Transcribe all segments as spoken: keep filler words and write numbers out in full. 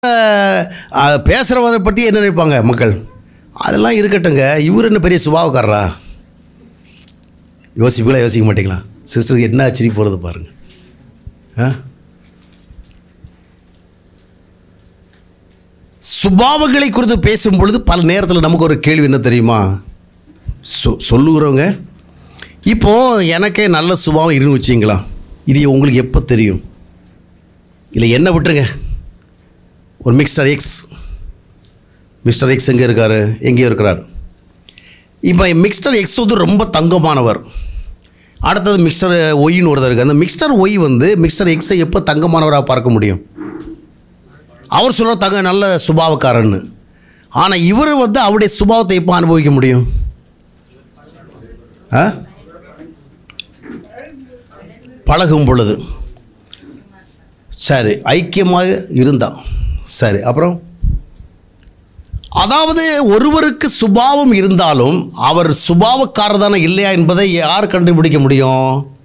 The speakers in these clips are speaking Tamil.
பேசுகிறவதை பற்றி என்ன நினைப்பாங்க மக்கள்? அதெல்லாம் இருக்கட்டுங்க, இவர் என்ன பெரிய சுபாவக்காரரா? யோசிப்பீங்களா யோசிக்க மாட்டீங்களா? சிஸ்டருக்கு என்ன ஆச்சரிய போகிறது பாருங்கள். ஆ சுபாவங்களை குறித்து பேசும் பொழுது பல நேரத்தில் நமக்கு ஒரு கேள்வி என்ன தெரியுமா? சொ சொல்லுகிறவங்க இப்போது எனக்கே நல்ல சுபாவம் இருந்து வச்சிங்களா, இது உங்களுக்கு எப்போ தெரியும்? இல்லை என்ன விட்டுருங்க, ஒரு மிஸ்டர் எக்ஸ் மிஸ்டர் எக்ஸ் எங்கே இருக்கார்? எங்கேயோ இருக்கிறார். இப்போ மிஸ்டர் எக்ஸ் வந்து ரொம்ப தங்கமானவர். அடுத்தது மிஸ்டர் ஒய்ன்னு ஒருத்தர் இருக்குது. அந்த மிஸ்டர் ஒய் வந்து மிஸ்டர் எக்ஸை எப்போ தங்கமானவராக பார்க்க முடியும்? அவர் சொல்கிற தங்க நல்ல சுபாவக்காரன்னு. ஆனால் இவர் வந்து அவருடைய சுபாவத்தை எப்போ அனுபவிக்க முடியும்? ஆ பழகும் பொழுது. சரி, ஐக்கியமாக இருந்தால் சரி. அப்புறம் அதாவது ஒருவருக்கு சுபாவம் இருந்தாலும் அவர் சுபாவக்காரர் தானே இல்லையா என்பதை யார் கண்டுபிடிக்க முடியும்?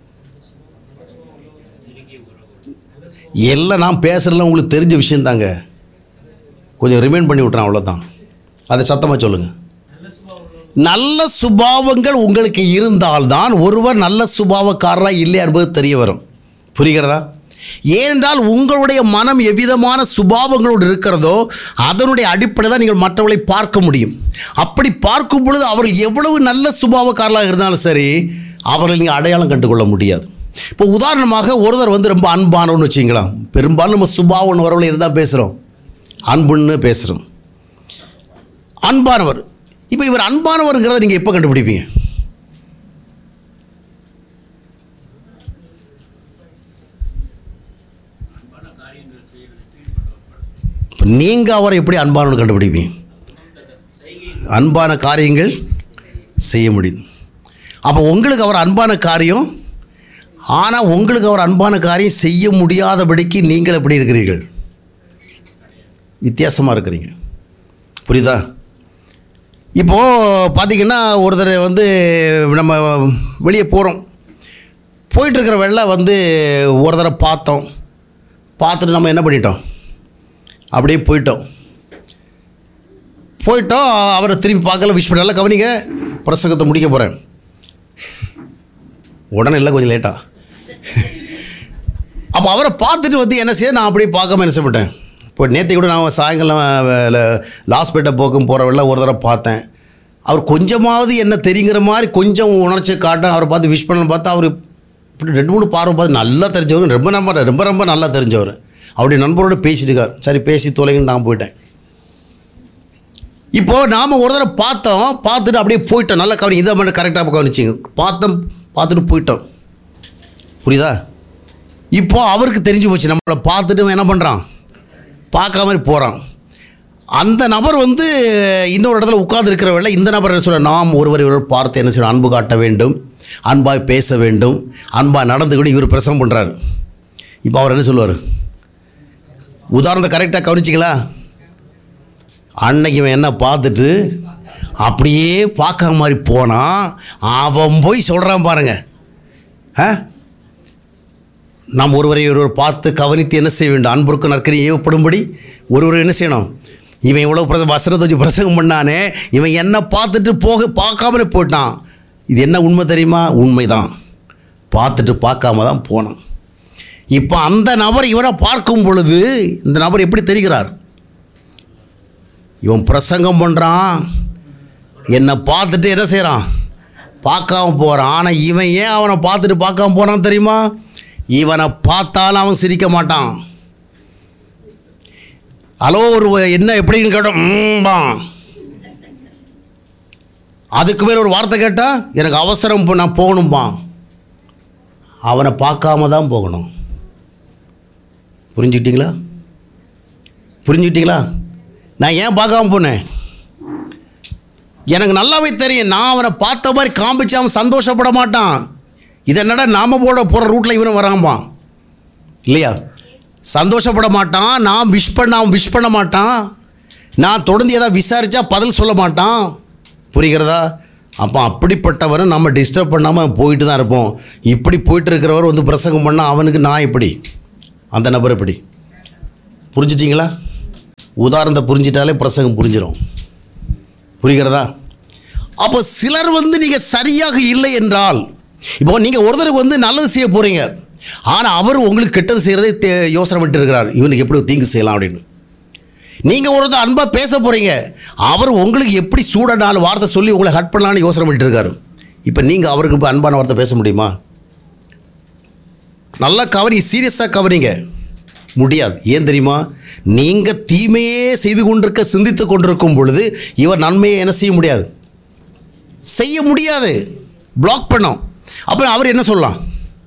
எல்லாம் நான் பேசுகிறதுல உங்களுக்கு தெரிஞ்ச விஷயந்தாங்க, கொஞ்சம் ரிமைண்ட் பண்ணி விட்றேன், அவ்வளோதான். அதை சத்தமாக சொல்லுங்கள். நல்ல சுபாவங்கள் உங்களுக்கு இருந்தால்தான் ஒருவர் நல்ல சுபாவக்காரராக இல்லையா என்பது தெரிய வரும். புரிகிறதா? ஏனென்றால் உங்களுடைய மனம் எவ்விதமான சுபாவங்களோடு இருக்கிறதோ அதனுடைய அடிப்படையில் தான் நீங்கள் மற்றவர்களை பார்க்க முடியும். அப்படி பார்க்கும் பொழுது அவர்கள் எவ்வளவு நல்ல சுபாவக்காரர்களாக இருந்தாலும் சரி, அவர்களை நீங்கள் அடையாளம் கண்டுகொள்ள முடியாது. இப்போ உதாரணமாக ஒருத்தர் வந்து ரொம்ப அன்பானவன்னு வச்சிங்களா, பெரும்பாலும் நம்ம சுபாவன்னு வரவங்களை எது தான் பேசுகிறோம்? அன்புன்னு பேசுகிறோம். அன்பானவர். இப்போ இவர் அன்பானவருங்கிறத நீங்கள் எப்போ கண்டுபிடிப்பீங்க? இப்போ நீங்கள் அவரை எப்படி அன்பானவர்னு கண்டுபிடிப்பீங்க? அன்பான காரியங்கள் செய்ய முடியும். அப்போ உங்களுக்கு அவர் அன்பான காரியம், ஆனால் உங்களுக்கு அவர் அன்பான காரியம் செய்ய முடியாதபடிக்கு நீங்கள் எப்படி இருக்கிறீர்கள்? வித்தியாசமாக இருக்கிறீங்க. புரியுதா? இப்போது பார்த்திங்கன்னா ஒருத்தர் வந்து நம்ம வெளியே போகிறோம், போயிட்டுருக்கிற வெள்ளை வந்து ஒரு தடவை பார்த்தோம், பார்த்துட்டு நம்ம என்ன பண்ணிட்டோம், அப்படியே போயிட்டோம் போயிட்டோம் அவரை திரும்பி பார்க்கல, விஷ் பண்ண. நல்லா கவனிங்க, பிரசங்கத்தை முடிக்க போகிறேன். உடனே இல்லை, கொஞ்சம் லேட்டாக. அப்போ அவரை பார்த்துட்டு வந்து என்ன செய்ய, நான் அப்படியே பார்க்காம என்ன செய்யப்பட்டேன். இப்போ நேற்று கூட நான் சாயங்காலம் லாஸ்பேட்டை போக்கும் போகிற வெள்ள ஒரு தடவை பார்த்தேன். அவர் கொஞ்சமாவது என்ன தெரிங்கிற மாதிரி கொஞ்சம் உணர்ச்சி காட்ட அவரை பார்த்து விஷ் பண்ணணும்னு பார்த்தா அவர் இப்படி ரெண்டு மூணு பார்வை பார்த்து நல்லா தெரிஞ்சவர், ரொம்ப நம்ப ரொம்ப ரொம்ப நல்லா தெரிஞ்சவர். அவருடைய நண்பரோடு பேசிட்டு இருக்கார். சரி பேசி தொலைங்கன்னு நான் போயிட்டேன். இப்போது நாம் ஒரு தடவை பார்த்தோம், பார்த்துட்டு அப்படியே போயிட்டோம். நல்லா கவனி, இதை மட்டும் கரெக்டாக கவனிச்சிங்க. பார்த்தோம், பார்த்துட்டு போயிட்டோம். புரியுதா? இப்போது அவருக்கு தெரிஞ்சு போச்சு நம்மளை பார்த்துட்டு என்ன பண்ணுறான், பார்க்காம போகிறான். அந்த நபர் வந்து இன்னொரு இடத்துல உட்கார்ந்து இருக்கிறவங்கள இந்த நபர் என்ன சொல்ல, நாம் ஒருவர் இவர் பார்த்து என்ன செய்யணும், அன்பு காட்ட வேண்டும், அன்பாக பேச வேண்டும், அன்பாக நடந்து கூட இவர் பிரசங்கம் பண்ணுறாரு. இப்போ அவர் என்ன சொல்லுவார்? உதாரணத்தை கரெக்டாக கவனிச்சிங்களா? அன்னைக்கு இவன் என்ன பார்த்துட்டு அப்படியே பார்க்காம மாதிரி போனான், அவன் போய் சொல்கிறான் பாருங்க. ஆ நாம் ஒருவரை ஒருவர் பார்த்து கவனித்து என்ன செய்ய வேண்டும், அன்புக்கு நற்கரி ஏவப்படும்படி ஒருவர் என்ன செய்யணும். இவன் இவ்வளோ பிரச வசனத்தை வச்சு பிரசங்கம் பண்ணானே, இவன் என்ன பார்த்துட்டு போக பார்க்காமலே போயிட்டான். இது என்ன உண்மை தெரியுமா? உண்மைதான், பார்த்துட்டு பார்க்காம தான் போனான். இப்போ அந்த நபர் இவனை பார்க்கும் பொழுது இந்த நபர் எப்படி தெரிகிறார்? இவன் பிரசங்கம் பண்ணுறான், என்னை பார்த்துட்டு என்ன செய்கிறான், பார்க்காம போகிறான். ஆனால் இவன் ஏன் அவனை பார்த்துட்டு பார்க்காம போனான் தெரியுமா? இவனை பார்த்தாலும் அவன் சிரிக்க மாட்டான். ஹலோ ஒரு என்ன எப்படின்னு கேட்டோம், அதுக்கு மேலே ஒரு வார்த்தை கேட்டால் எனக்கு அவசரம், நான் போகணும்பா. அவனை பார்க்காம தான் போகணும். புரிஞ்சுக்கிட்டீங்களா? புரிஞ்சுக்கிட்டீங்களா? நான் ஏன் பார்க்காம போனேன்? எனக்கு நல்லாவே தெரியும், நான் அவனை பார்த்த மாதிரி காமிச்சு அவன் சந்தோஷப்பட மாட்டான். இதை என்னடா நாம போட போகிற ரூட்டில் இவனும் வராம்பான் இல்லையா? சந்தோஷப்பட மாட்டான். நான் விஷ் பண்ண அவன் விஷ் பண்ண மாட்டான். நான் தொடர்ந்து ஏதாவது விசாரித்தா பதில் சொல்ல மாட்டான். புரிகிறதா? அப்போ அப்படிப்பட்டவரை நம்ம டிஸ்டர்ப் பண்ணாமல் போயிட்டு தான் இருப்போம். இப்படி போயிட்டு இருக்கிறவர் வந்து பிரசங்கம் பண்ணால் அவனுக்கு நான் எப்படி, அந்த நபர் எப்படி? புரிஞ்சுட்டிங்களா? உதாரணத்தை புரிஞ்சிட்டாலே பிரசங்கம் புரிஞ்சிடும். புரிகிறதா? அப்போ சிலர் வந்து நீங்கள் சரியாக இல்லை என்றால், இப்போ நீங்கள் ஒருத்தருக்கு வந்து நல்லது செய்ய போகிறீங்க, ஆனால் அவர் உங்களுக்கு கெட்டது செய்கிறதே யோசனை பண்ணிட்டு இருக்கிறார், இவனுக்கு எப்படி தீங்கு செய்யலாம் அப்படின்னு. நீங்கள் ஒருத்தர் அன்பாக பேச போகிறீங்க, அவர் உங்களுக்கு எப்படி சூட நாலு வார்த்தை சொல்லி உங்களை ஹட் பண்ணலான்னு யோசனை பண்ணிட்டு இருக்காரு. இப்போ நீங்கள் அவருக்கு இப்போ அன்பான வார்த்தை பேச முடியுமா? நல்லா கவனி, சீரியஸாக கவனிங்க. முடியாது. ஏன் தெரியுமா? நீங்கள் தீமையே செய்து கொண்டிருக்க சிந்தித்து கொண்டிருக்கும் பொழுது இவர் நன்மையை என்ன செய்ய முடியாது, செய்ய முடியாது, பிளாக் பண்ணோம். அப்புறம் அவர் என்ன சொல்லலாம்?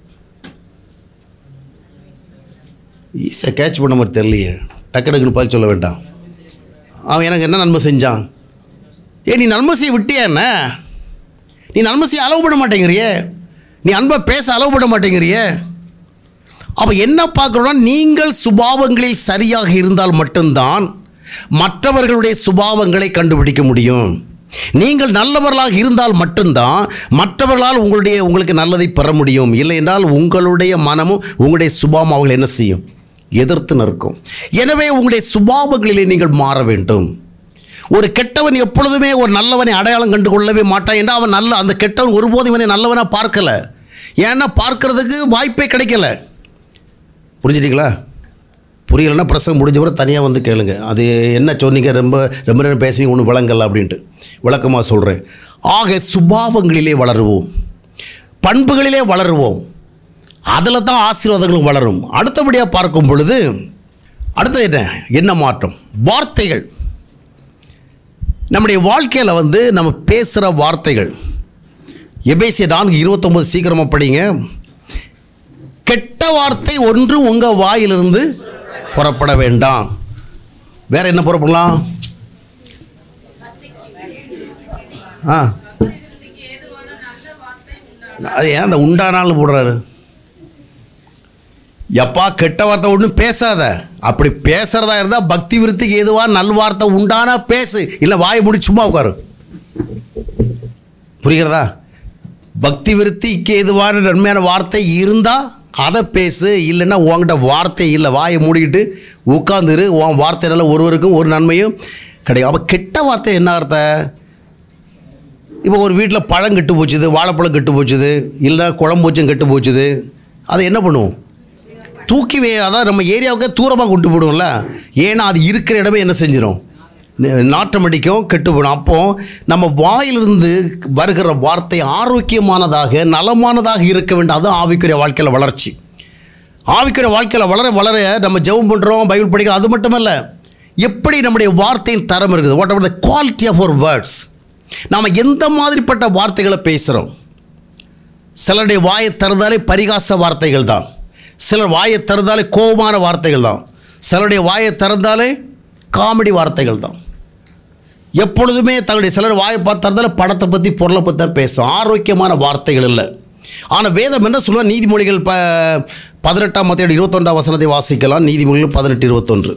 ஈஸியாக கேட்ச் பண்ண மாதிரி தெரியலையே, டக்கு டக்குன்னு பதில் சொல்ல வேண்டாம். அவன் எனக்கு என்ன நன்மை செஞ்சான்? ஏ நீ நன்மை செய்ய விட்டியா? என்ன நீ நன்மை செய்ய அலோவ் பண்ண மாட்டேங்கிறியே, நீ அன்பாக பேச அலோவ் பண்ண மாட்டேங்கிறியே. அப்போ என்ன பார்க்குறோன்னா, நீங்கள் சுபாவங்களில் சரியாக இருந்தால் மட்டும்தான் மற்றவர்களுடைய சுபாவங்களை கண்டுபிடிக்க முடியும். நீங்கள் நல்லவர்களாக இருந்தால் மட்டும்தான் மற்றவர்களால் உங்களுடைய உங்களுக்கு நல்லதை பெற முடியும். இல்லை என்றால் உங்களுடைய மனமும் உங்களுடைய சுபாவம் அவர்கள் என்ன செய்யும், எதிர்த்து நிற்கும். எனவே உங்களுடைய சுபாவங்களிலே நீங்கள் மாற வேண்டும். ஒரு கெட்டவன் எப்பொழுதுமே ஒரு நல்லவனை அடையாளம் கண்டு கொள்ளவே மாட்டான். ஏன்னா அவன் நல்ல அந்த கெட்டவன் ஒருபோதும் இவனை நல்லவனாக பார்க்கலை. ஏன்னா பார்க்கறதுக்கு வாய்ப்பே கிடைக்கல. புரிஞ்சுட்டிங்களா? புரியலைன்னா பிரசங்கம் முடிஞ்ச பிறகு தனியாக வந்து கேளுங்க, அது என்ன சொன்னீங்க, ரொம்ப ரொம்ப நேரம் பேசி ஒன்றும் விளங்கலை அப்படின்ட்டு விளக்கமாக சொல்கிறேன். ஆக சுபாவங்களிலே வளருவோம், பண்புகளிலே வளருவோம், அதில் தான் ஆசீர்வாதங்களும் வளரும். அடுத்தபடியாக பார்க்கும் பொழுது அடுத்தது என்ன என்ன மாற்றம்? வார்த்தைகள். நம்முடைய வாழ்க்கையில் வந்து நம்ம பேசுகிற வார்த்தைகள். எபேசியர் நான்கு இருபத்தொம்பது சீக்கிரமாக படிங்க. கெட்ட வார்த்தை ஒன்று உங்கள் வாயிலிருந்து புறப்பட வேண்டாம். வேற என்ன புறப்படலாம்? ஆ அது ஏன் அந்த உண்டானாலும் போடுறாரு? எப்பா கெட்ட வார்த்தை ஒன்றும் பேசாத. அப்படி பேசுறதா இருந்தால் பக்தி விருத்திக்கு எதுவா நல்வார்த்தை உண்டானா பேசு, இல்லை வாயை மூடி சும்மா உட்காரு. புரிகிறதா? பக்தி விருத்திக்கு எதுவான நன்மையான வார்த்தை இருந்தால் அதை பேசு, இல்லைன்னா உங்கள்கிட்ட வார்த்தை இல்லை, வாயை மூடிக்கிட்டு உட்காந்துரு. உன் வார்த்தைனால ஒருவருக்கும் ஒரு நன்மையும் கிடையாது. அப்போ கெட்ட வார்த்தை என்ன அர்த்தம்? இப்போ ஒரு வீட்டில் பழம் கெட்டு போச்சுது, வாழைப்பழம் கெட்டு போச்சுது, இல்லை குழம்பு வச்சும் கெட்டு போச்சுது, அதை என்ன பண்ணுவோம்? தூக்கி வே அதான் நம்ம ஏரியாவுக்கே தூரமாக கொண்டு போடுவோம்ல. ஏன்னா அது இருக்கிற இடமே என்ன செஞ்சிடும், நாற்றம் அடிக்கும், கெட்டு போடும். அப்போது நம்ம வாயிலிருந்து வருகிற வார்த்தை ஆரோக்கியமானதாக நலமானதாக இருக்க வேண்டும். அது ஆவிக்குரிய வாழ்க்கையில் வளர்ச்சி. ஆவிக்குரிய வாழ்க்கையில் வளர வளர நம்ம ஜெபம் பண்ணுறோம், பைபிள் படிக்கிறோம். அது மட்டுமல்ல, எப்படி நம்முடைய வார்த்தையின் தரம் இருக்குது, what ever the quality of our words. நாம் எந்த மாதிரிப்பட்ட வார்த்தைகளை பேசுகிறோம். சிலருடைய வாயை திறந்தாலே பரிகாச வார்த்தைகள் தான், சிலர் வாயை திறந்தாலே கோபமான வார்த்தைகள் தான், சிலருடைய வாயை திறந்தாலே காமெடி வார்த்தைகள் தான். எப்பொழுதுமே தங்களுடைய சிலர் வாயை பார்த்தாலும் படத்தை பற்றி பொருளை பற்றி தான் பேசும். ஆரோக்கியமான வார்த்தைகள் இல்லை. ஆனால் வேதம் என்ன சொல்ல, நீதிமொழிகள் ப பதினெட்டாம் மத்திய இருபத்தொன்றாம் வசனத்தை வாசிக்கலாம். நீதிமொழிகள் பதினெட்டு இருபத்தொன்று.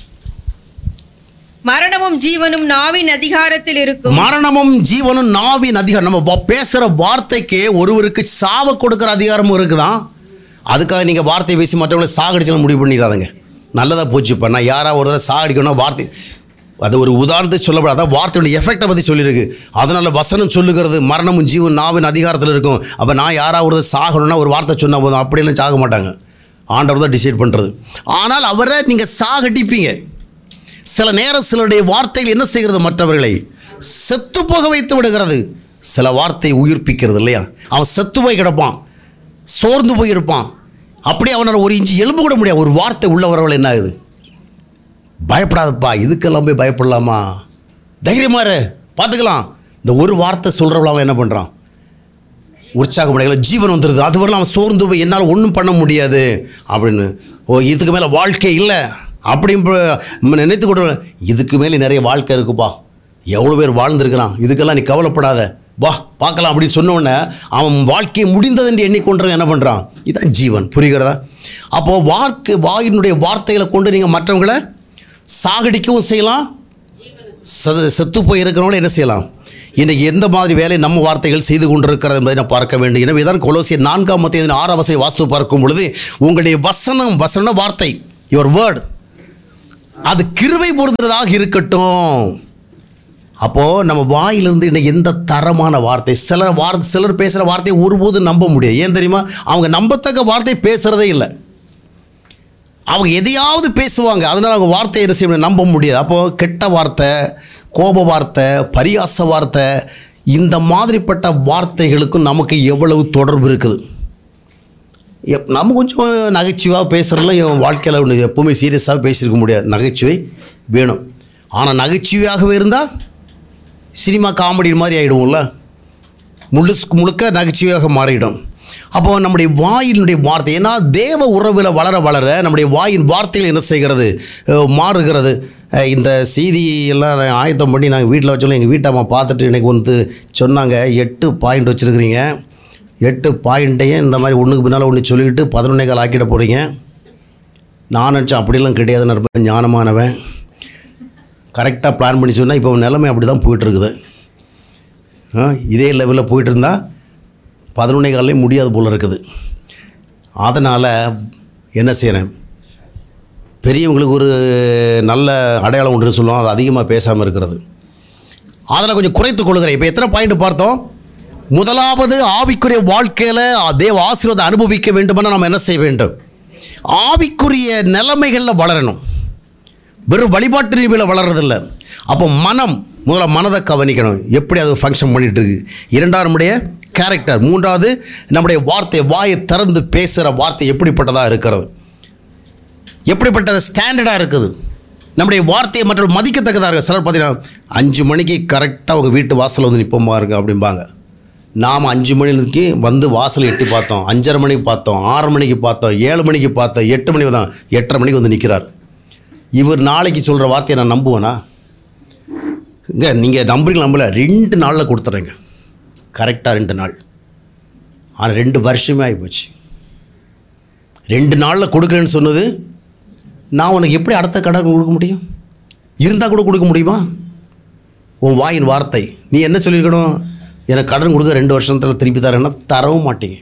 மரணமும் ஜீவனும் நாவின் அதிகாரத்தில் இருக்கும். மரணமும் ஜீவனும் நாவின் அதிகாரம். நம்ம பேசுகிற வார்த்தைக்கு ஒருவருக்கு சாவ கொடுக்குற அதிகாரமும் இருக்குதான். அதுக்காக நீங்கள் வார்த்தையை பேசி மற்றவங்களை சாகடிச்சலாம் முடிவு பண்ணிடாதுங்க. நல்லதாக போச்சுப்பா. நான் யாராவது ஒரு தடவை சாகடிக்கணும் வார்த்தை, அது ஒரு உதாரணத்துக்கு சொல்லப்படாது. அதான் வார்த்தையோட எஃபெக்டை பற்றி சொல்லியிருக்கு. அதனால் வசனம் சொல்லுகிறது மரணமும் ஜீவன் நாவின் அதிகாரத்தில் இருக்கும். அப்போ நான் யாராவது ஒரு சாகணும்னா ஒரு வார்த்தை சொன்னால் போதும், அப்படியெல்லாம் சாக மாட்டாங்க. ஆண்டவர் தான் டிசைட் பண்ணுறது. ஆனால் அவரை நீங்கள் சாகடிப்பீங்க. சில நேரம் சிலருடைய வார்த்தைகள் என்ன செய்கிறது, மற்றவர்களை செத்து போக வைத்து விடுகிறது. சில வார்த்தை உயிர்ப்பிக்கிறது இல்லையா? அவன் செத்து போய் கிடப்பான், சோர்ந்து போயிருப்பான், அப்படியே அவனால் ஒரு இன்ச்சு எலும்பு கூட முடியாது. ஒரு வார்த்தை உள்ளவர்கள் என்ன ஆகுது, பயப்படாதப்பா, இதுக்கெல்லாம் போய் பயப்படலாமா, தைரியமாக பார்த்துக்கலாம். இந்த ஒரு வார்த்தை சொல்கிறவள அவன் என்ன பண்ணுறான், உற்சாகம் அடையல, ஜீவன் வந்துடுது. அது வரலாம் அவன் சோர்ந்து போய் என்னால் ஒன்றும் பண்ண முடியாது அப்படின்னு, ஓ இதுக்கு மேலே வாழ்க்கை இல்லை அப்படின்னு நினைத்து கொண்டு, இதுக்கு மேலே நிறைய வாழ்க்கை இருக்குப்பா, எவ்வளோ பேர் வாழ்ந்துருக்கிறான், இதுக்கெல்லாம் நீ கவலைப்படாத, வா பார்க்கலாம் அப்படின்னு சொன்னோடனே அவன் வாழ்க்கையை முடிந்தது என்று எண்ணிக்கொண்டு என்ன பண்ணுறான். இதுதான் ஜீவன். புரிகிறதா? அப்போது வாழ்க்கை வாயினுடைய வார்த்தைகளை கொண்டு நீங்கள் மற்றவங்களை சாகடிக்கவும் செய்யலாம், செத்து போய் இருக்கிறவங்கள என்ன செய்யலாம். இன்றைக்கி எந்த மாதிரி வேலை நம்ம வார்த்தைகள் செய்து கொண்டிருக்கிறது என்பதை நான் பார்க்க வேண்டும். எனவே தான் கொலோசியர் நான்காம் மத்திய ஆறாம் வசனம் வாஸ்து பார்க்கும் பொழுது, உங்களுடைய வசனம், வசன வார்த்தை, யுவர் வேர்ட், அது கிருபை பொருந்துறதாக இருக்கட்டும். அப்போது நம்ம வாயிலிருந்து இன்னைக்கு எந்த தரமான வார்த்தை, சிலர் வார்த்தை சிலர் பேசுகிற வார்த்தையை ஒருபோதும் நம்ப முடியாது. ஏன் தெரியுமா? அவங்க நம்பத்தக்க வார்த்தை பேசுகிறதே இல்லை. அவங்க எதையாவது பேசுவாங்க, அதனால் அவங்க வார்த்தையை என்ன செய்ய நம்ப முடியாது. அப்போது கெட்ட வார்த்தை, கோப வார்த்தை, பரியாச வார்த்தை, இந்த மாதிரிப்பட்ட வார்த்தைகளுக்கும் நமக்கு எவ்வளவு தொடர்பு இருக்குது. எப் நம்ம கொஞ்சம் நகைச்சுவாக பேசுகிறதுல என் வாழ்க்கையில் ஒன்று எப்போவுமே சீரியஸாக பேசியிருக்க முடியாது. நகைச்சுவை வேணும். ஆனால் நகைச்சுவையாகவே இருந்தால் சினிமா காமெடி மாதிரி ஆகிடுவோம்ல, முழுக்க முழுக்க நகைச்சுவையாக மாறிடும். அப்போது நம்முடைய வாயினுடைய வார்த்தை, ஏன்னா தேவ உறவில் வளர வளர நம்முடைய வாயின் வார்த்தைகள் என்ன செய்கிறது, மாறுகிறது. இந்த செய்தியெல்லாம் ஆயத்தம் பண்ணி நாங்கள் வீட்டில் வச்சோம். எங்கள் வீட்டை அம்மா பார்த்துட்டு எனக்கு வந்து சொன்னாங்க, எட்டு பாயிண்ட் வச்சுருக்கிறீங்க, எட்டு பாயிண்ட்டையும் இந்த மாதிரி ஒன்றுக்கு பின்னால் ஒன்று சொல்லிக்கிட்டு பதினொன்னே கால் ஆக்கிட போகிறீங்க. நான் நினச்சேன் அப்படிலாம் கிடையாது, நான் ரொம்ப ஞானமானவன், கரெக்டாக பிளான் பண்ணி சொன்னால் இப்போ நிலைமை அப்படி தான் போயிட்டுருக்குது. இதே லெவலில் போயிட்டு இருந்தால் பதினொன்னே காலையும் முடியாது போல் இருக்குது. அதனால் என்ன செய்கிறேன், பெரியவங்களுக்கு ஒரு நல்ல அடையாளம் ஒன்று சொல்லுவோம், அது அதிகமாக பேசாமல் இருக்கிறது. அதில் கொஞ்சம் குறைத்து கொள்கிறேன். இப்போ எத்தனை பாயிண்ட் பார்த்தோம்? முதலாவது, ஆவிக்குரிய வாழ்க்கையில் தேவ ஆசீர்வாதம் அனுபவிக்க வேண்டுமென்னா நம்ம என்ன செய்ய வேண்டும்? ஆவிக்குரிய நிலைமைகளில் வளரணும். வெறும் வழிபாட்டு நிலைமையில் வளர்றதில்லை. அப்போ மனம், முதல்ல மனதை கவனிக்கணும், எப்படி அது ஃபங்க்ஷன் பண்ணிகிட்டு இருக்கு. இரண்டாவது நம்முடைய கேரக்டர். மூன்றாவது நம்முடைய வார்த்தை, வாயை திறந்து பேசுகிற வார்த்தை எப்படிப்பட்டதாக இருக்கிறது, எப்படிப்பட்ட ஸ்டாண்டர்டாக இருக்குது. நம்முடைய வார்த்தையை மற்ற மதிக்கத்தக்கதாக இருக்குது. சிலர் பார்த்தீங்கன்னா அஞ்சு மணிக்கு கரெக்டாக அவங்க வீட்டு வாசலில் வந்து நிற்போமா இருக்கு அப்படிம்பாங்க. நாம் அஞ்சு மணிக்கு வந்து வாசல் எட்டி பார்த்தோம், அஞ்சரை மணிக்கு பார்த்தோம், ஆறு மணிக்கு பார்த்தோம், ஏழு மணிக்கு பார்த்தோம், எட்டு மணிக்கு தான், எட்டரை மணிக்கு வந்து நிற்கிறார். இவர் நாளைக்கு சொல்கிற வார்த்தையை நான் நம்புவேனா? இங்கே நீங்கள் நம்புறீங்க நம்பல, ரெண்டு நாளில் கொடுத்துட்றேங்க, கரெக்டாக ரெண்டு நாள். ஆனால் ரெண்டு வருஷமே ஆகிப்போச்சு. ரெண்டு நாளில் கொடுக்குறேன்னு சொன்னது, நான் உனக்கு எப்படி அடுத்த கடன் கொடுக்க முடியும்? இருந்தால் கூட கொடுக்க முடியுமா? உன் வாயின் வார்த்தை. நீ என்ன சொல்லியிருக்கணும்? எனக்கு கடன் கொடுக்க ரெண்டு வருஷத்தில் திருப்பி தரேன்னா தரவும் மாட்டீங்க.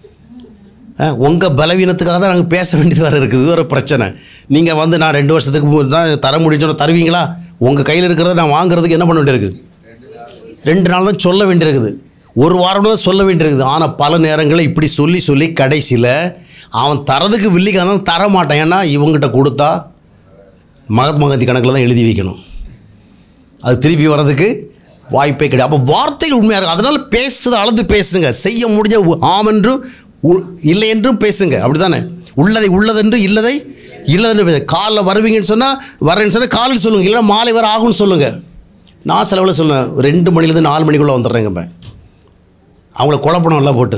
உங்கள் பலவீனத்துக்காக தான் நாங்கள் பேச வேண்டியது வேறு இருக்குது. இது ஒரு பிரச்சனை. நீங்கள் வந்து நான் ரெண்டு வருஷத்துக்கு தான் தர முடியும்னு தருவீங்களா? உங்கள் கையில் இருக்கிறத நான் வாங்குறதுக்கு என்ன பண்ண வேண்டியிருக்குது? ரெண்டு நாள் தான் சொல்ல வேண்டியிருக்குது, ஒரு வாரம் தான் சொல்ல வேண்டியிருக்குது. ஆனால் பல நேரங்களில் இப்படி சொல்லி சொல்லி கடைசியில் அவன் தரதுக்கு வில்லிக்கான தர மாட்டான். ஏன்னா இவங்ககிட்ட கொடுத்தா மகாத்மா காந்தி கணக்கில் தான் எழுதி வைக்கணும், அது திருப்பி வர்றதுக்கு வாய்ப்பே கிடையாது. அப்போ வார்த்தைகள் உண்மையாக இருக்கும். அதனால் பேசுறது அளந்து பேசுங்க, செய்ய முடிஞ்ச ஆம் என்றும் இல்லை என்றும் பேசுங்க. அப்படி தானே? உள்ளதை உள்ளதென்று இல்லதை இல்லதென்று பேச. காலைல வருவீங்கன்னு சொன்னால் வரேன்னு சொன்னால் காலையில் சொல்லுங்கள், இல்லைன்னா மாலை வர ஆகும்னு சொல்லுங்கள். நான் செலவில் சொல்லுவேன், ரெண்டு மணிலேருந்து நாலு மணிக்குள்ளே வந்துடுறேங்க. இப்போ அவங்கள குழப்பணும் எல்லாம் போட்டு.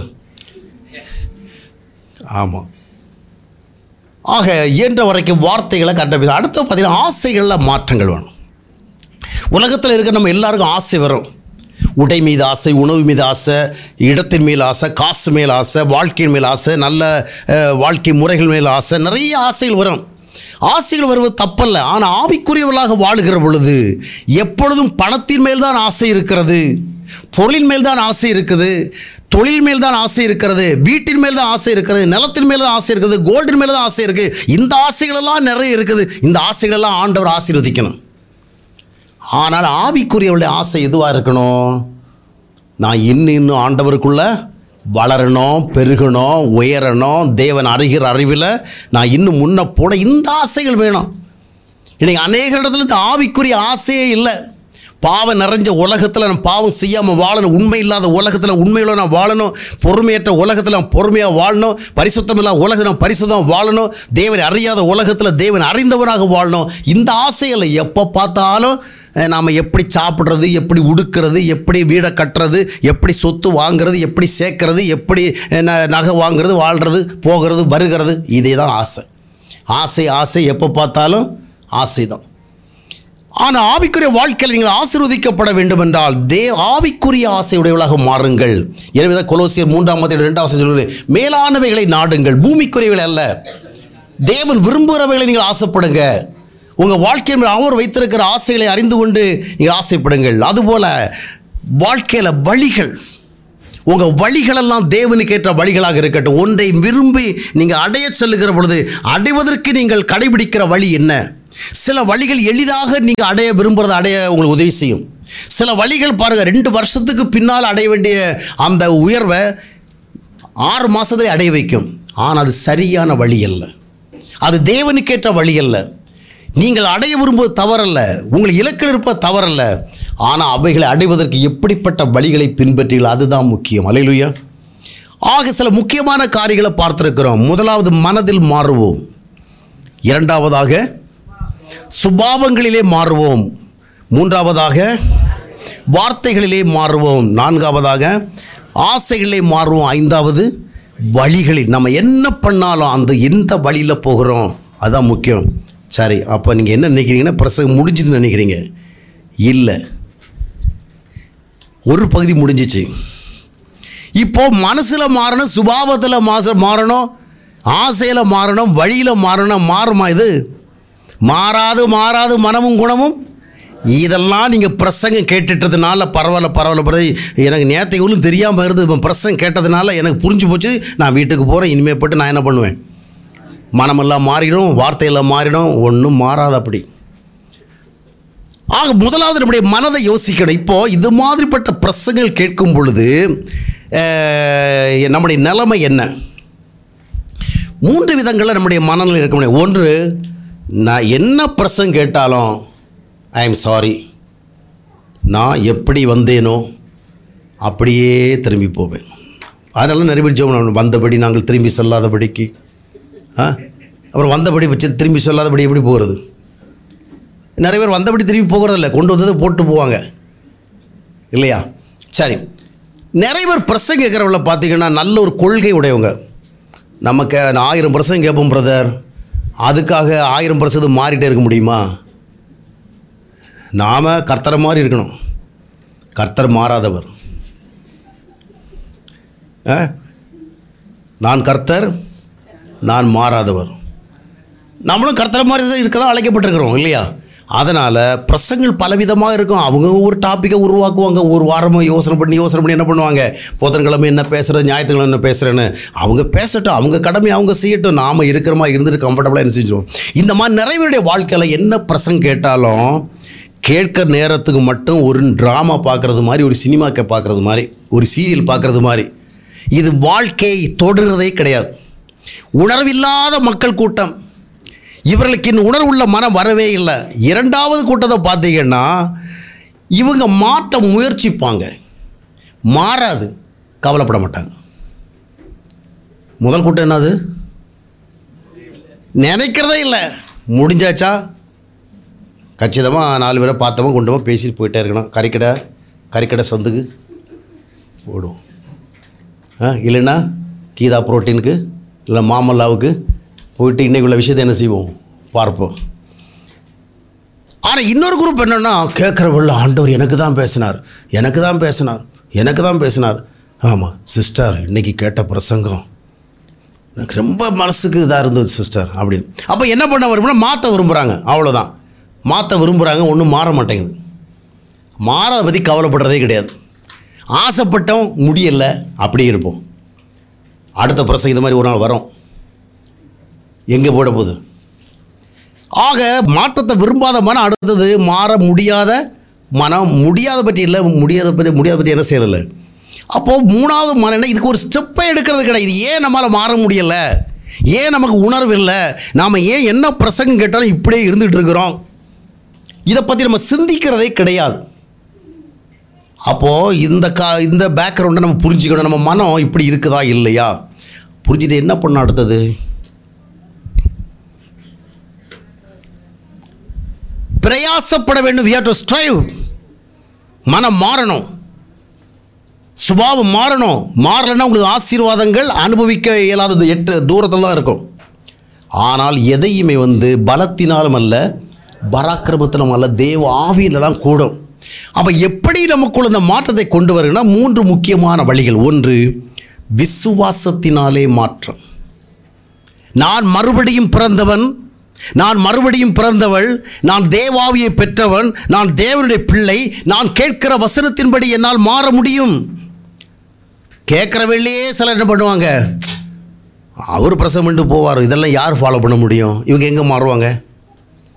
ஆமாம். ஆக இயன்ற வரைக்கும் வார்த்தைகளை கரெக்டாக பேச. அடுத்து பார்த்தீங்கன்னா ஆசைகளில் மாற்றங்கள் வேணும். உலகத்தில் இருக்க நம்ம எல்லாருக்கும் ஆசை வரும். உடை மீது ஆசை, உணவு மீது ஆசை, இடத்தின் மேல் ஆசை, காசு மேல் ஆசை, வாழ்க்கையின் மேல் ஆசை, நல்ல வாழ்க்கை முறைகள் மேல் ஆசை, நிறைய ஆசைகள் வரும். ஆசைகள் வருவது தப்பல்ல. ஆனால் ஆவிக்குரியவர்களாக வாழுகிற பொழுது எப்பொழுதும் பணத்தின் மேல் தான் ஆசை இருக்கிறது, பொருளின் மேல் தான் ஆசை இருக்குது, தொழில் மேல் தான் ஆசை இருக்கிறது, வீட்டின் மேல் தான் ஆசை இருக்கிறது, நிலத்தின் மேல் தான் ஆசை இருக்குது, கோல்டின் மேல் தான் ஆசை இருக்குது. இந்த ஆசைகளெல்லாம் நிறைய இருக்குது. இந்த ஆசைகளெல்லாம் ஆண்டவர் ஆசீர்வதிக்கணும். ஆனால் ஆவிக்குரியவருடைய ஆசை எதுவாக இருக்கணும்? நான் இன்னும் இன்னும் ஆண்டவருக்குள்ளே வளரணும், பெருகணும், உயரணும், தேவன் அறிகிற அறிவில் நான் இன்னும் முன்ன போன, இந்த ஆசைகள் வேணும். இன்றைக்கி அநேக இடத்துல இந்த ஆவிக்குரிய ஆசையே இல்லை. பாவம் நிறைஞ்ச உலகத்தில் நான் பாவம் செய்யாமல் வாழணும், உண்மை இல்லாத உலகத்தில் உண்மையோட நான் வாழணும், பொறுமையற்ற உலகத்தில் நான் பொறுமையாக வாழணும், பரிசுத்தம் இல்லாத உலகத்தில் நான் பரிசுத்தம் வாழணும், தேவனை அறியாத உலகத்தில் தேவன் அறிந்தவனாக வாழணும். இந்த ஆசைகளை எப்போ பார்த்தாலும் நாம் எப்படி சாப்பிட்றது, எப்படி உடுக்கிறது, எப்படி வீடை கட்டுறது, எப்படி சொத்து வாங்கிறது, எப்படி சேர்க்கறது, எப்படி நகை வாங்கிறது, வாழ்கிறது, போகிறது, வருகிறது, இதே தான் ஆசை. ஆசை ஆசை எப்போ பார்த்தாலும் ஆசை தான். ஆனால் ஆவிக்குரிய வாழ்க்கையில் நீங்கள் ஆசீர்வதிக்கப்பட வேண்டும் என்றால் தே ஆவிக்குரிய ஆசையுடையவர்களாக மாறுங்கள். எனவே தான் கொலோசியர் மூன்றாம் அதிகாரம் இரண்டாம் வசனம் சொல்கிறது, மேலானவைகளை நாடுங்கள், பூமிக்குரியவைகளை அல்ல. தேவன் விரும்புகிறவைகளை நீங்கள் ஆசைப்படுங்க. உங்கள் வாழ்க்கையில் அவர் வைத்திருக்கிற ஆசைகளை அறிந்து கொண்டு நீங்கள் ஆசைப்படுங்கள். அதுபோல் வாழ்க்கையில் வழிகள், உங்கள் வழிகளெல்லாம் தேவனுக்கு ஏற்ற வழிகளாக இருக்கட்டும். ஒன்றை விரும்பி நீங்கள் அடைய செல்லுகிற பொழுது அடைவதற்கு நீங்கள் கடைபிடிக்கிற வழி என்ன? சில வழிகள் எளிதாக நீங்கள் அடைய விரும்புகிறத அடைய உங்களுக்கு உதவி செய்யும். சில வழிகள் பாருங்கள், ரெண்டு வருஷத்துக்கு பின்னால் அடைய வேண்டிய அந்த உயர்வை ஆறு மாதத்தில் அடைய வைக்கும். ஆனால் அது சரியான வழி அல்ல, அது தேவனுக்கேற்ற வழி அல்ல. நீங்கள் அடைய விரும்புவது தவறல்ல, உங்கள் இலக்கில் இருப்பது தவறல்ல. ஆனால் அவைகளை அடைவதற்கு எப்படிப்பட்ட வழிகளை பின்பற்றீர்கள், அதுதான் முக்கியம். அல்லேலூயா. ஆக சில முக்கியமான காரியங்களை பார்த்துருக்கிறோம். முதலாவது, மனதில் மாறுவோம். இரண்டாவதாக, சுபாவங்களிலே மாறுவோம். மூன்றாவதாக, வார்த்தைகளிலே மாறுவோம். நான்காவதாக, ஆசைகளிலே மாறுவோம். ஐந்தாவது, வழிகளில் நம்ம என்ன பண்ணாலும் அந்த எந்த வழியில் போகிறோம் அதுதான் முக்கியம். சரி, அப்போ நீங்கள் என்ன நினைக்கிறீங்கன்னா பிரசங்கம் முடிஞ்சுன்னு நினைக்கிறீங்க? இல்லை, ஒரு பகுதி முடிஞ்சிச்சு. இப்போது மனசில் மாறணும், சுபாவத்தில் மாச மாறணும், ஆசையில் மாறணும், வழியில் மாறணும். மாறுமா இது? மாறாது மாறாது மனமும் குணமும். இதெல்லாம் நீங்கள் பிரசங்கம் கேட்டுட்டதுனால பரவாயில்ல பரவாயில்ல பரவாயில்ல எனக்கு நேற்று இவ்வளோ தெரியாமல் இருந்தது. இப்போ பிரசங்கம் கேட்டதுனால எனக்கு புரிஞ்சு போச்சு. நான் வீட்டுக்கு போகிறேன், இனிமேல் போட்டு நான் என்ன பண்ணுவேன்? மனமெல்லாம் மாறிடும், வார்த்தையெல்லாம் மாறிடும். ஒன்றும் மாறாது அப்படி. ஆக முதலாவது நம்முடைய மனதை யோசிக்கணும். இப்போது இது மாதிரிப்பட்ட பிரசங்கள் கேட்கும் பொழுது நம்முடைய நிலைமை என்ன? மூன்று விதங்களில் நம்முடைய மனநிலை இருக்க முடியும். ஒன்று, நான் என்ன பிரசங்கம் கேட்டாலும் ஐ எம் சாரி, நான் எப்படி வந்தேனோ அப்படியே திரும்பி போவேன். அதனால நிறைய பேர் ஜெபம், வந்தபடி நாங்கள் திரும்பி சொல்லாதபடிக்கு. ஆ அப்புறம் வந்தபடி வச்சு திரும்பி சொல்லாதபடி எப்படி போகிறது? நிறைய பேர் வந்தபடி திரும்பி போகிறதில்ல, கொண்டு வந்தது போட்டு போவாங்க இல்லையா? சரி, நிறைய பேர் பிரசங்க கேட்குறவங்கள பார்த்தீங்கன்னா நல்ல ஒரு கொள்கை உடையவங்க. நமக்கு ஆயிரம் பிரசங்க கேட்போம் பிரதர், அதுக்காக ஆயிரம் பிரசங்கம் மாறிட்டே இருக்க முடியுமா? நாம் கர்த்தரை மாதிரி இருக்கணும். கர்த்தர் மாறாதவர். நான் கர்த்தர், நான் மாறாதவர். நம்மளும் கர்த்தரை மாதிரி தான் இருக்க தான் அழைக்கப்பட்டிருக்கிறோம் இல்லையா? அதனால் பிரசங்கள் பலவிதமாக இருக்கும். அவங்க ஒரு டாப்பிக்கை உருவாக்குவாங்க. ஒரு வாரமாக யோசனை பண்ணி யோசனை பண்ணி என்ன பண்ணுவாங்க, புதன்கிழமை என்ன பேசுகிறது, ஞாயிற்றுக்கிழமை என்ன பேசுகிறேன்னு அவங்க பேசட்டும், அவங்க கடமை அவங்க செய்யட்டும். நாம் இருக்கிற மாதிரி இருந்துட்டு கம்ஃபர்டபுளாக என்ன செஞ்சிடும். இந்த மாதிரி நிறைய பேருடைய வாழ்க்கையில் என்ன பிரசங்க கேட்டாலும் கேட்குற நேரத்துக்கு மட்டும் ஒரு ட்ராமா பார்க்குறது மாதிரி, ஒரு சினிமா பார்க்குறது மாதிரி, ஒரு சீரியல் பார்க்குறது மாதிரி. இது வாழ்க்கையை தொடர்றதே கிடையாது. உணர்வில்லாத மக்கள் கூட்டம். இவர்களுக்கு இன்னும் உணர்வுள்ள மனம் வரவே இல்லை. இரண்டாவது கூட்டத்தை பார்த்தீங்கன்னா இவங்க மாற்ற முயற்சிப்பாங்க, மாறாது, கவலைப்பட மாட்டாங்க. முதல் கூட்டம் என்னது? நினைக்கிறதே இல்லை. முடிஞ்சாச்சா, கச்சிதமாக நாலு பேரை பார்த்தவங்க கொண்டு பேசிட்டு போயிட்டே இருக்கணும். கறிக்கடை கறிக்கடை சந்துக்கு ஓடும். ஆ இல்லைன்னா கீதா புரோட்டீனுக்கு இல்லை மாமல்லாவுக்கு போயிட்டு இன்றைக்கி உள்ள விஷயத்தை என்ன செய்வோம், பார்ப்போம். ஆனால் இன்னொரு குரூப் என்னென்னா, கேட்குறவள்ள ஆண்டவர் எனக்கு தான் பேசினார், எனக்கு தான் பேசினார், எனக்கு தான் பேசினார். ஆமாம் சிஸ்டர், இன்றைக்கி கேட்ட பிரசங்கம் எனக்கு ரொம்ப மனசுக்கு இதாக இருந்தது சிஸ்டர் அப்படின்னு. அப்போ என்ன பண்ண விரும்புனா மாற்ற விரும்புகிறாங்க, அவ்வளோதான். மாற்ற விரும்புகிறாங்க, ஒன்றும் மாற மாட்டேங்குது. மாறதை பற்றி கவலைப்படுறதே கிடையாது. ஆசைப்பட்டோம், முடியலை, அப்படியே இருப்போம். அடுத்த பிரசங்கம் இது மாதிரி ஒரு நாள் வரும், எங்கே போட போகுது? ஆக மாற்றத்தை விரும்பாத மனம் அடுத்தது மாற முடியாத மனம். முடியாத பற்றி இல்லை, முடியாத பற்றி முடியாத பற்றி என்ன செய்யலை. அப்போது மூணாவது மனம் என்ன, இதுக்கு ஒரு ஸ்டெப்பை எடுக்கிறது கிடையாது. ஏன் நம்மளால் மாற முடியலை, ஏன் நமக்கு உணர்வு இல்லை, நாம் ஏன் என்ன பிரசங்கம் கேட்டாலும் இப்படியே இருந்துகிட்டு இருக்கிறோம், இதை பற்றி நம்ம சிந்திக்கிறதே கிடையாது. அப்போது இந்த கா இந்த பேக்ரவுண்டை நம்ம புரிஞ்சுக்கணும். நம்ம மனம் இப்படி இருக்குதா இல்லையா புரிஞ்சுட்டு என்ன பண்ண அடுத்தது? பிரயாசப்பட வேண்டும். we have to strive. மனம் மாறணும், சுபாவம் மாறணும். மாறலைன்னா உங்களுக்கு ஆசீர்வாதங்கள் அனுபவிக்க இயலாதது எட்டு தூரத்தில் தான் இருக்கும். ஆனால் எதையுமே வந்து பலத்தினாலும் அல்ல, பராக்கிரமத்திலும் அல்ல, தேவ ஆவியில் தான் கூடும். அப்போ எப்படி நமக்குள்ள இந்த மாற்றத்தை கொண்டு வருங்கன்னா மூன்று முக்கியமான வழிகள். ஒன்று, விசுவாசத்தினாலே மாற்றம். நான் மறுபடியும் பிறந்தவன், நான் மறுபடியும் பிறந்தவள், நான் தேவாவியை பெற்றவன், நான் தேவனுடைய பிள்ளை, நான் கேட்கிற வசனத்தின்படி என்னால் மாற முடியும். கேட்குறவள்ளையே சிலர் என்ன பண்ணுவாங்க, அவர் பிரசவம் பண்ணிட்டு போவார், இதெல்லாம் யார் ஃபாலோ பண்ண முடியும், இவங்க எங்கே மாறுவாங்க?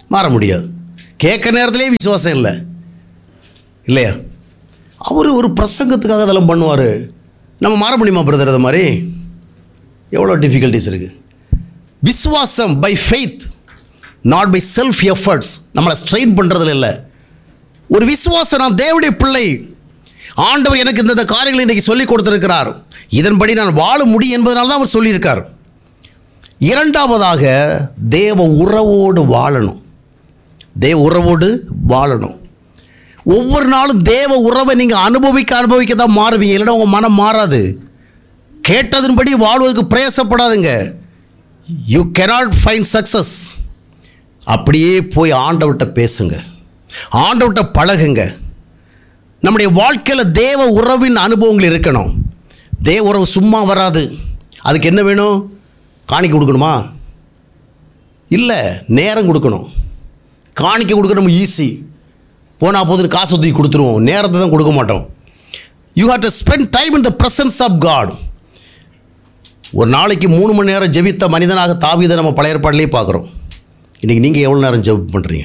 மாற முடியாது. கேட்குற நேரத்திலே விசுவாசம் இல்லை இல்லையா? அவர் ஒரு பிரசங்கத்துக்காக அதெல்லாம் பண்ணுவார். நம்ம மாற முடியுமா பிரதர்? அது மாதிரி எவ்வளோ டிஃபிகல்ட்டிஸ் இருக்குது. விசுவாசம் by faith, not by self efforts. நம்மளை ஸ்ட்ரெயின் பண்ணுறதுல இல்லை. ஒரு விசுவாசம், நான் தேவனுடைய பிள்ளை, ஆண்டவர் எனக்கு இந்த காரியங்களை இன்றைக்கி சொல்லிக் கொடுத்துருக்கிறார், இதன்படி நான் வாழ முடியும் என்பதனால தான் அவர் சொல்லியிருக்கார். இரண்டாவதாக தேவ உறவோடு வாழணும். தேவ உறவோடு வாழணும். ஒவ்வொரு நாளும் தேவ உறவை நீங்கள் அனுபவிக்க அனுபவிக்க தான் மாறுவீங்க. இல்லைன்னா உங்கள் மனம் மாறாது. கேட்டதன்படி வாழ்வதற்கு பிரயாசப்படாதுங்க. You cannot find success. அப்படியே போய் ஆண்டவர்கிட்ட பேசுங்க, ஆண்டவர்கிட்ட பழகுங்க. நம்முடைய வாழ்க்கையில் தேவ உறவின் அனுபவங்கள் இருக்கணும். தேவ உறவு சும்மா வராது. அதுக்கு என்ன வேணும்? காணிக்கை கொடுக்கணுமா? இல்லை, நேரம் கொடுக்கணும். காணிக்கை கொடுக்கணும் ஈஸி, போனால் போதுன்னு காசு தூக்கி கொடுத்துருவோம், நேரத்தை தான் கொடுக்க மாட்டோம். You have to spend time in the presence of God. ஒரு நாளைக்கு மூணு மணி நேரம் ஜெபித்த மனிதனாக தாவீதை நம்ம பழைய ஏற்பாட்டிலேயே பார்க்குறோம். இன்றைக்கி நீங்கள் எவ்வளோ நேரம் ஜெபம் பண்ணுறீங்க?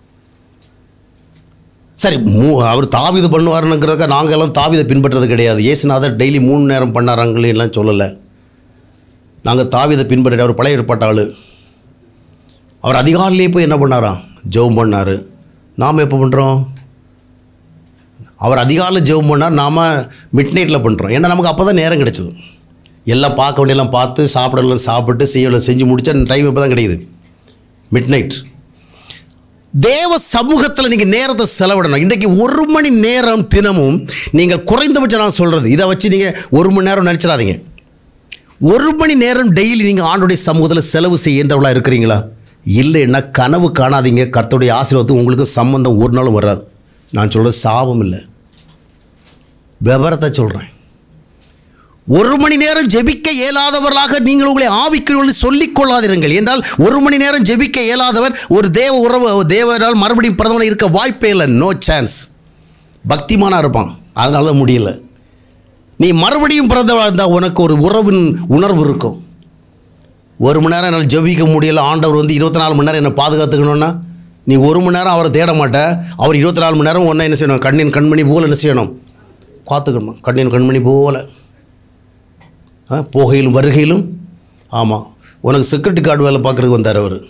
சரி, மூ அவர் தாவீது பண்ணுவாருங்கிறதுக்காக நாங்கள் எல்லாம் தாவீதை பின்பற்றுறது கிடையாது. இயேசுநாதர் டெய்லி மூணு நேரம் பண்ணாராங்களே எல்லாம் சொல்லலை. நாங்கள் தாவீதை பின்பற்ற அவர் பழைய ஏற்பாட்டு ஆள். அவர் அதிகாலையிலே போய் என்ன பண்ணாராம்? ஜெபம் பண்ணார். நாம் எப்போ பண்ணுறோம்? அவர் அதிகாலையில் ஜெபம் பண்ணார், நாம் மிட் நைட்டில் பண்ணுறோம். ஏன்னா நமக்கு அப்போ தான் நேரம் கிடைச்சது. எல்லாம் பார்க்க வேண்டியெல்லாம் பார்த்து, சாப்பிடலாம் சாப்பிட்டு, செய்யலாம் செஞ்சு முடிச்சா டைம் இப்போ தான் கிடைக்குது, மிட் நைட். தேவ சமூகத்தில் நீங்கள் நேரத்தை செலவிடணும். இன்றைக்கி ஒரு மணி நேரம் தினமும் நீங்கள் குறைந்தபட்சம், நான் சொல்கிறது இதை வச்சு நீங்கள் ஒரு மணி நேரம் நினச்சிடாதீங்க. ஒரு மணி நேரம் டெய்லி நீங்கள் ஆண்டோடைய சமூகத்தில் செலவு செய்யன்றவளாக இருக்கிறீங்களா? இல்லைன்னா கனவு காணாதீங்க. கர்த்தருடைய ஆசீர்வாதத்துக்கு உங்களுக்கு சம்பந்தம் ஒரு நாளும் வராது. நான் சொல்கிறது சாபம் இல்லை, விவரத்தை சொல்கிறேன். ஒரு மணி நேரம் ஜெபிக்க இயலாதவர்களாக நீங்கள் உங்களை ஆவிக்குரியவர்கள் சொல்லிக் கொள்ளாதிருங்கள். என்றால் ஒரு மணி நேரம் ஜெபிக்க இயலாதவர் ஒரு தேவ உறவு தேவனால் மறுபடியும் பிரதமர் இருக்க வாய்ப்பே இல்லை. No chance. பக்திமானாக இருப்பான், அதனால தான் முடியல. நீ மறுபடியும் பிறந்தவா இருந்தால் உனக்கு ஒரு உறவின் உணர்வு இருக்கும். ஒரு மணி நேரம் என்னால் ஜெபிக்க முடியலை, ஆண்டவர் வந்து இருபத்தி நாலு மணி நேரம் என்னை பாதுகாத்துக்கணும்னா நீ ஒரு மணி நேரம் அவரை தேட மாட்ட. அவர் இருபத்தி நாலு மணி நேரம் ஒன்றா என்ன செய்யணும்? கண்ணின் கண்மணி போல் என்ன செய்யணும்? காத்துக்கணுமா? கண்ணின் கண்மணி போல் போகையிலும் வருகையிலும். ஆமாம், உனக்கு செக்யூரிட்டி கார்டு வேலை பார்க்குறதுக்கு வந்தார் அவர்.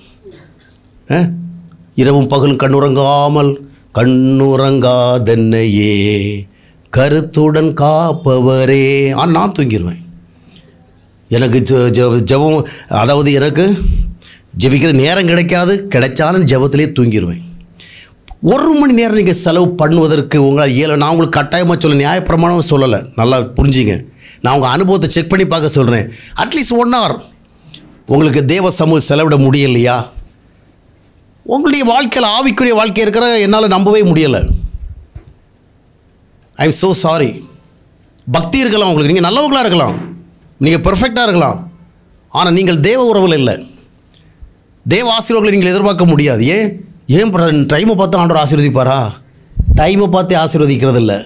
இரவும் பகலும் கண்ணுறங்காமல் கண்ணுறங்காதென்னையே கருத்துடன் காப்பவரே. ஆ, நான் தூங்கிடுவேன். எனக்கு ஜெபம், அதாவது எனக்கு ஜெபிக்கிற நேரம் கிடைக்காது, கிடைச்சாலும் ஜெபத்திலே தூங்கிடுவேன். ஒரு மணி நேரம் நீங்கள் செலவு பண்ணுவதற்கு உங்களால் இயல. நான் உங்களுக்கு கட்டாயமாக சொல்ல, நியாயப்பிரமாணம் சொல்லலை, நல்லா புரிஞ்சுங்க. நான் உங்கள் அனுபவத்தை செக் பண்ணி பார்க்க சொல்கிறேன். அட்லீஸ்ட் ஒன் ஹவர் உங்களுக்கு தேவ சமூகம் செலவிட முடியலையா? உங்களுடைய வாழ்க்கையில் ஆவிக்குரிய வாழ்க்கை இருக்கிற என்னால் நம்பவே முடியலை. I am so sorry. பக்தி இருக்கலாம் உங்களுக்கு, நீங்கள் நல்லவங்களாக இருக்கலாம், நீங்கள் பெர்ஃபெக்டாக இருக்கலாம், ஆனால் நீங்கள் தேவ உறவில் இல்லை. தேவ ஆசீர்வாதங்களை நீங்கள் எதிர்பார்க்க முடியாது. ஏன் ஏன் டைமை பார்த்து ஆண்டவர் ஆசீர்வதிப்பாரா? டைமை பார்த்து ஆசீர்வதிக்கிறது இல்லை.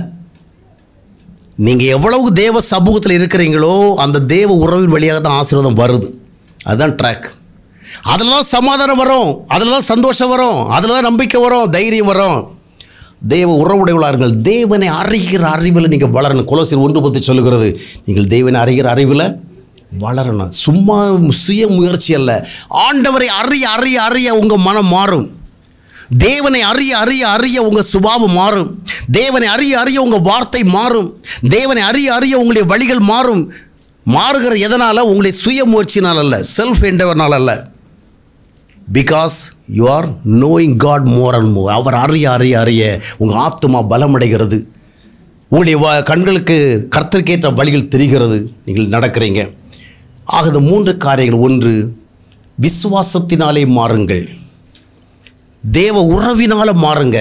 நீங்கள் எவ்வளவு தேவ சமூகத்தில் இருக்கிறீங்களோ அந்த தேவ உறவின் வழியாக தான் ஆசீர்வாதம் வருது. அதுதான் ட்ராக். அதில் தான் சமாதானம் வரும், அதில் தான் சந்தோஷம் வரும், அதில் தான் நம்பிக்கை வரும், தைரியம் வரும். தேவ உறவுடையவளார்கள். தேவனை அறிகிற அறிவில் நீங்கள் வளரணும். கொலோசியர் ஒன்று பற்றி சொல்லுகிறது, நீங்கள் தேவனை அறிகிற அறிவில் வளரணும். சும்மா சுய முயற்சி அல்ல. ஆண்டவரை அறிய அறிய அறிய உங்கள் மனம் மாறும். தேவனை அறிய அறிய அறிய உங்கள் சுபாவம் மாறும். தேவனை அறிய அறிய உங்கள் வார்த்தை மாறும். தேவனை அறிய அறிய உங்களுடைய வழிகள் மாறும். மாறுகிற எதனால்? உங்களுடைய சுய முயற்சினால் அல்ல, செல்ஃப் என்டவர்னால் அல்ல. Because you are knowing God more and more. அவர் அறிய அறிய அறிய உங்கள் ஆத்துமா பலமடைகிறது. உங்களுடைய வ கண்களுக்கு கர்த்தருக்கேற்ற வழிகள் தெரிகிறது, நீங்கள் நடக்கிறீங்க. ஆக இந்த மூன்று காரியங்கள். ஒன்று, விசுவாசத்தினாலே மாறுங்கள். தேவ உறவினால் மாறுங்க.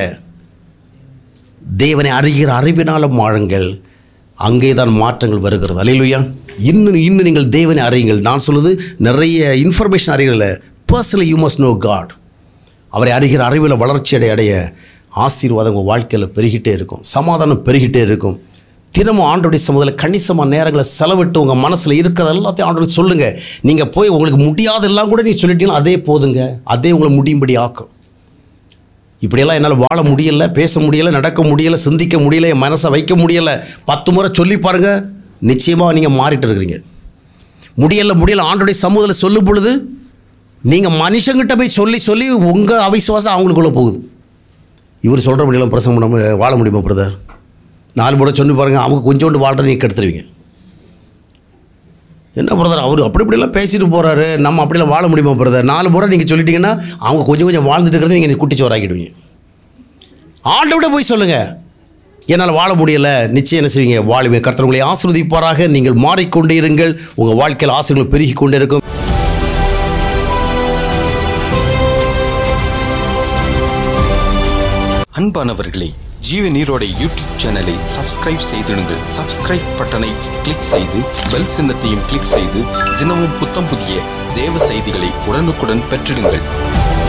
தேவனை அறிகிற அறிவினால் மாறுங்கள். அங்கே தான் மாற்றங்கள் வருகிறது. அல்லேலூயா. இன்னும் இன்னும் நீங்கள் தேவனை அறியுங்கள். நான் சொல்வது நிறைய information அறியல. Personally you must know God. அவரை அறிகிற அறிவில் வளர்ச்சி அடைய அடைய ஆசீர்வாதம் உங்கள் வாழ்க்கையில் பெருகிட்டே இருக்கும், சமாதானம் பெருகிட்டே இருக்கும், தினமும் ஆண்டவருடைய சமூகத்தில் கணிசமான நேரங்களை செலவிட்டு உங்கள் மனசில் இருக்கிறது எல்லாத்தையும் ஆண்டவருக்கு சொல்லுங்கள். நீங்கள் போய் உங்களுக்கு முடியாதெல்லாம் கூட நீங்கள் சொல்லிட்டீங்கன்னா அதே போதுங்க, அதே உங்களை முடியும்படி ஆக்கும். இப்படியெல்லாம் என்னால் வாழ முடியலை, பேச முடியலை, நடக்க முடியலை, சிந்திக்க முடியலை, என் மனசை வைக்க முடியலை, பத்து முறை சொல்லி பாருங்கள், நிச்சயமாக நீங்கள் மாறிட்டு இருக்கிறீங்க. முடியலை முடியலை ஆண்டவருடைய சமூகத்தில் சொல்லும் பொழுது நீங்கள் மனுஷங்கிட்ட போய் சொல்லி சொல்லி உங்கள் அவிசுவாசம் அவங்களுக்குள்ளே போகுது. இவர் சொல்கிற முடியலாம் பிரசங்கம் நம்ம வாழ முடியுமா பிரதர்? நாலு முறை சொல்லி பாருங்கள், அவங்க கொஞ்சோண்டு வாழ்றதை நீங்கள் கெடுத்துருவீங்க. என்ன பிரதர் அவர் அப்படி இப்படிலாம் பேசிட்டு போகிறாரு, நம்ம அப்படிலாம் வாழ முடியுமா பிரதர்? நாலு முறை நீங்கள் சொல்லிட்டீங்கன்னா அவங்க கொஞ்சம் கொஞ்சம் வாழ்ந்துட்டு இருக்கிறத நீங்கள் குட்டிச்சோறாக்கிடுவீங்க. ஆண்டவர்கிட்ட போய் சொல்லுங்கள், என்னால் வாழ முடியலை, நிச்சயம் என்ன செய்வீங்க? வாழ்வீங்க. கர்த்தர் உங்களை ஆசீர்வதிப்பாராக. நீங்கள் மாறிக்கொண்டே இருங்கள், உங்கள் வாழ்க்கையில் ஆசீர்வாதங்கள் பெருகி கொண்டே இருக்கும். அன்பானவர்களே, ஜீவ நீரோடை யூடியூப் சேனலை சப்ஸ்கிரைப் செய்திடுங்கள். சப்ஸ்கிரைப் பட்டனை கிளிக் செய்து பெல் சின்னத்தையும் கிளிக் செய்து தினமும் புத்தம் புதிய தேவ செய்திகளை உடனுக்குடன் பெற்றிடுங்கள்.